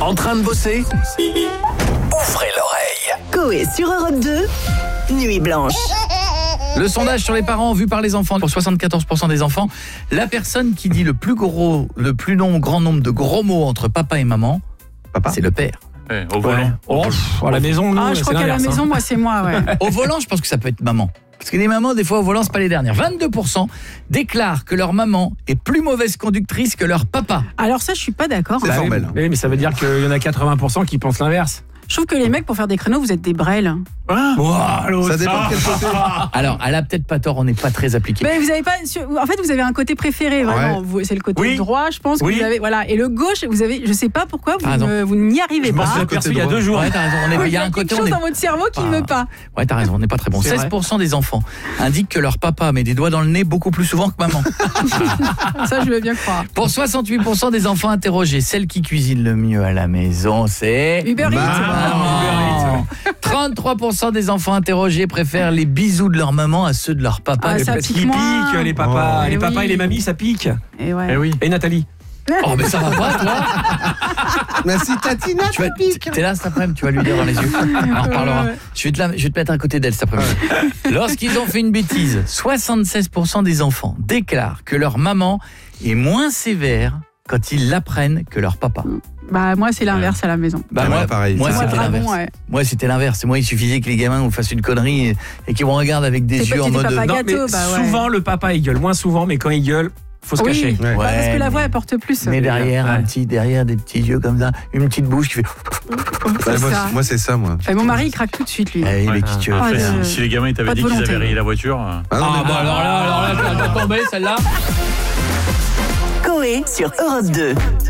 En train de bosser? Ouvrez l'oreille. Coé sur Europe 2, Nuit Blanche. Le sondage sur les parents vu par les enfants. Pour 74% des enfants, la personne qui dit le plus grand nombre de gros mots entre papa et maman, c'est le père. Ouais, au volant. À la maison, nous, je crois qu'à la maison, moi, c'est moi, ouais. Au volant, je pense que ça peut être maman. Parce que les mamans, des fois, au volant, c'est pas les dernières. 22% déclarent que leur maman est plus mauvaise conductrice que leur papa. Alors ça, je suis pas d'accord. C'est formel. Oui, mais ça veut dire qu'il y en a 80% qui pensent l'inverse. Je trouve que les mecs, pour faire des créneaux, vous êtes des brels. Ça dépend de quel côté. Alors, elle a peut-être pas tort, on n'est pas très appliqué. Mais vous avez pas. En fait, vous avez un côté préféré, vraiment. Ouais. C'est le côté Oui. droit, je pense. Que Oui. vous avez, voilà. Et le gauche, vous avez. Je sais pas pourquoi Ah, vous n'y arrivez Je m'en pas. suis aperçu il y a 2 jours. Ouais, t'as raison, Il il y a un quelque côté, chose dans votre cerveau qui ne veut pas. Ouais, t'as raison, on n'est pas très bon. C'est 16% des enfants indiquent que leur papa met des doigts dans le nez beaucoup plus souvent que maman. Ça, je veux bien croire. Pour 68% des enfants interrogés, celle qui cuisine le mieux à la maison, c'est... Uber Eats. Maman. 33% des enfants interrogés préfèrent les bisous de leur maman à ceux de leur papa. Ah, ça Parce pique qu'ils moins. piquent, les papas. Oh. Les Eh papas oui. et les mamies, ça pique. Et ouais. Eh oui. Et Nathalie? Oh, mais ça va pas, toi. Merci Tatina, Tu vas, t'es là cet après-midi, tu vas lui dire dans les yeux. On en reparlera. Je vais te mettre à côté d'elle cet après-midi. Lorsqu'ils ont fait une bêtise, 76% des enfants déclarent que leur maman est moins sévère quand ils l'apprennent que leur papa. Bah, moi, c'est l'inverse à la maison. Bah, Ouais, pareil. Moi, Moi, c'était dragon, l'inverse. ouais. Moi, c'était l'inverse. Moi, il suffisait que les gamins vous fassent une connerie et qu'ils me regardent avec des T'es yeux en petit mode... papa Non, gâteau, mais bah ouais. souvent, le papa, il gueule. Moins souvent, mais quand il gueule, faut se Oui. cacher. Ouais. Bah, parce que la voix, mais- elle porte plus. Mais derrière, Ouais. derrière des petits yeux comme ça, une petite bouche qui fait... C'est ça. Moi, c'est ça, moi. Et mon mari, il craque tout de suite, lui. Eh, il est qui tu veux. Ah, Après, si les gamins ils t'avaient pas de dit qu'ils volonté. avaient rayé la voiture. Ah, non, mais- alors là, tu vas tomber celle-là. Coé sur Europe 2.